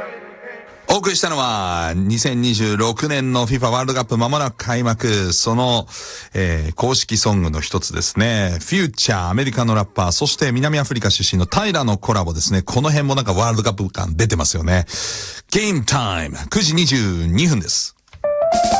お送りしたのは、2026年の FIFA ワールドカップ間もなく開幕、その、公式ソングの一つですね。フューチャー、アメリカのラッパー、そして南アフリカ出身のタイラのコラボですね。この辺もなんかワールドカップ感出てますよね。ゲームタイム、9時22分です。